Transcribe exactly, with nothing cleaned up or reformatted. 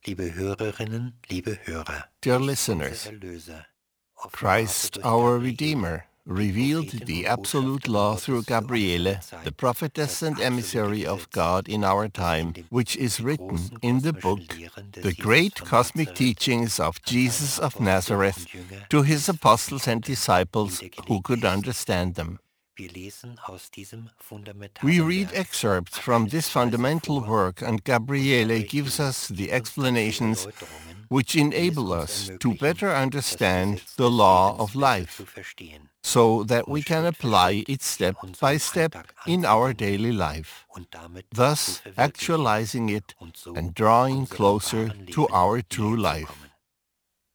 Liebe Hörerinnen, liebe Hörer, Dear listeners, Christ, our Redeemer, revealed the absolute law through Gabriele, the prophetess and emissary of God in our time, which is written in the book, The Great Cosmic Teachings of Jesus of Nazareth, to his apostles and disciples who could understand them. We read excerpts from this fundamental work, and Gabriele gives us the explanations which enable us to better understand the law of life, so that we can apply it step by step in our daily life, thus actualizing it and drawing closer to our true life.